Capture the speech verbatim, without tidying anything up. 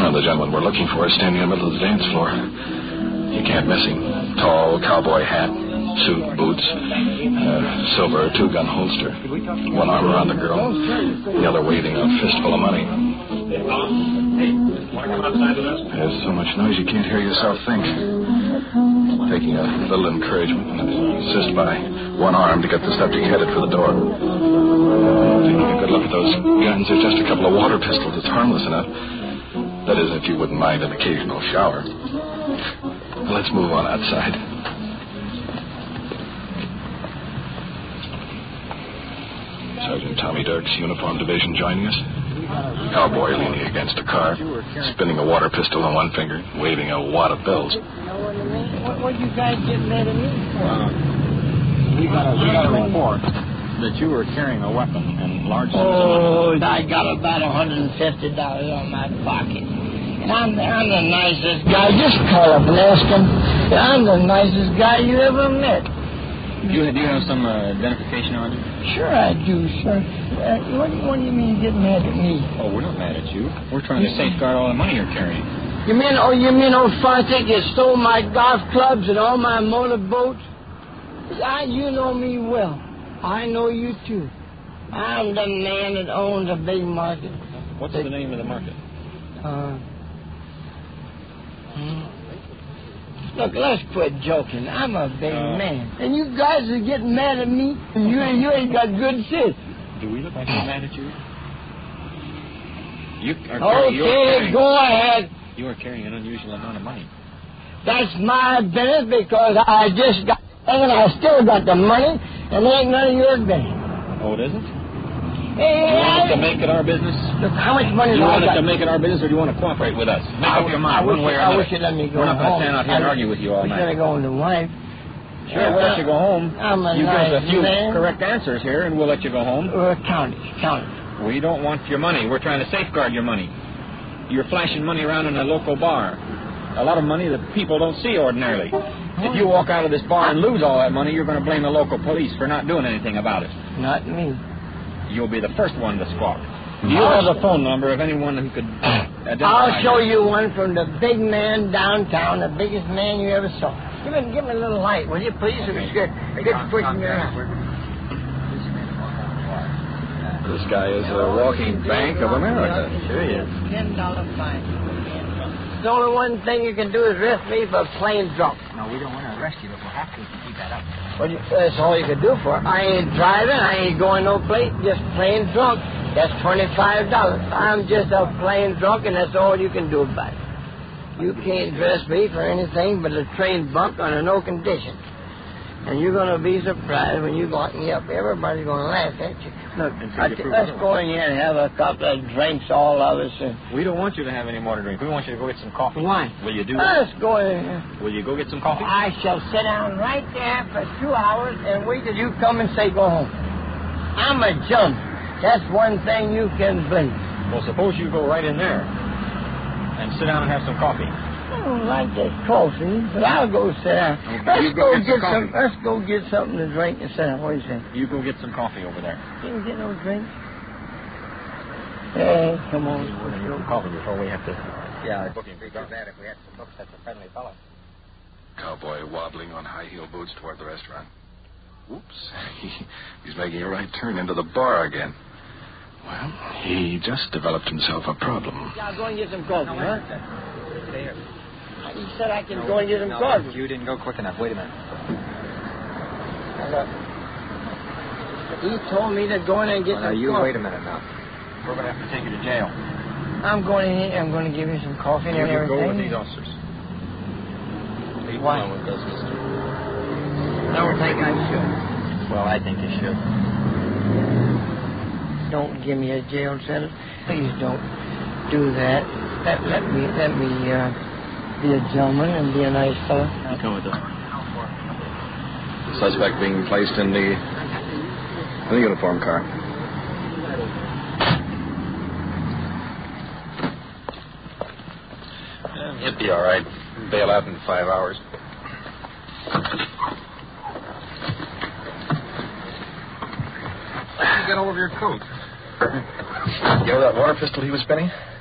Now, the gentleman we're looking for is standing in the middle of the dance floor. You can't miss him. Tall, cowboy hat, suit, boots, uh, silver two-gun holster. One arm around the girl, the other waving a fistful of money. There's so much noise you can't hear yourself think. Taking a little encouragement and assist by one arm to get the subject headed for the door. Taking a good look at those guns, they're just a couple of water pistols. It's harmless enough. That is, if you wouldn't mind an occasional shower. Let's move on outside. Sergeant Tommy Dirks, Uniform Division, joining us. Cowboy leaning against a car, spinning a water pistol on one finger, waving a wad of bills. What, what you guys get mad at me for? Uh, we got a we got a report that you were carrying a weapon in large. Oh, I got about a hundred and fifty dollars on my pocket, and I'm I'm the nicest guy. Just call up and ask him. I'm the nicest guy you ever met. Do you, do you have some uh, identification on you? Sure I do, sir. Uh, what, what do you mean you get mad at me? Oh, we're not mad at you. We're trying to safeguard all the money you're carrying. You mean, oh, you mean old Fontic, you stole my golf clubs and all my motorboats? I, you know me well. I know you, too. I'm the man that owns a big market. What's the, the name of the market? Uh... Hmm. Look, let's quit joking. I'm a big uh, man. And you guys are getting mad at me. You, you ain't got good sense. Do we look like we're mad at you? You are okay, carrying, go ahead. You are carrying an unusual amount of money. That's my business because I just got, and I still got the money, and it ain't none of your business. Oh, it isn't? Hey, you want us to make it our business? Look, how much money do you I want got? us to make it our business, or do you want to cooperate with us? Make I, up your mind, I one wish, way or I another. wish you'd let me go We're not going to stand out here I, and argue with you all night. night. We're going to go to wife. Sure, yeah, we'll let you go home. I'm a you nice give us a few man. correct answers here, and we'll let you go home. Uh, count it, count it. We don't want your money. We're trying to safeguard your money. You're flashing money around in a local bar. A lot of money that people don't see ordinarily. If you walk out of this bar and lose all that money, you're going to blame the local police for not doing anything about it. Not me. You'll be the first one to squawk. Do you have a phone number of anyone who could identify I'll show you? you one from the big man downtown, the biggest man you ever saw. Give me, give me a little light, will you, please? Okay. It's good. Good pushing me around. This guy is a walking Bank of America. Sure is. Ten dollar fine. The only one thing you can do is arrest me for plain drunk. No, we don't want to arrest you, but we'll have to if you keep that up. Well, you, that's all you can do for it. I ain't driving. I ain't going no place. Just plain drunk. That's twenty-five dollars. I'm just a plain drunk, and that's all you can do about it. You can't dress me for anything but a train bunk under no condition. And you're going to be surprised when you lock me up. Everybody's going to laugh at you. Look, I t- let's go in here and have a couple of drinks, all of us. And we don't want you to have any more to drink. We want you to go get some coffee. Why? Will you do that? Let's go in here. Will you go get some coffee? I shall sit down right there for two hours and wait till you come and say go home. I'm a jump. That's one thing you can believe. Well, suppose you go right in there and sit down and have some coffee. I don't like that coffee, but I'll go sit down. Well, let's go go get get some some. Let's go get something to drink and sit down. What do you say? You go get some coffee over there. You can get no drink. Hey, come on. We're going to get some coffee before we have to. Yeah, booking fee goes that if we had some books. That's a friendly fellow. Cowboy wobbling on high heel boots toward the restaurant. Oops, he, he's making a right turn into the bar again. Well, he just developed himself a problem. Yeah, I'll go and get some coffee, No, huh? Stay here. He said I can no, go and get some no, coffee. You didn't go quick enough. Wait a minute. Look, he told me to go in and get well, some now, you coffee. wait a minute now. We're going to have to take you to jail. I'm going in here. I'm going to give you some coffee and you everything. Go with these officers. Leave Why? alone with those, mister. I don't think I should. Well, I think you should. Don't give me a jail sentence. Please don't do that. Let, let me let me uh, be a gentleman and be a nice fellow. You come with us. The suspect being placed in the, in the uniform car. Yeah, he'd be all right. Bail out in five hours. Why did you get all over your coat? You know that water pistol he was spinning?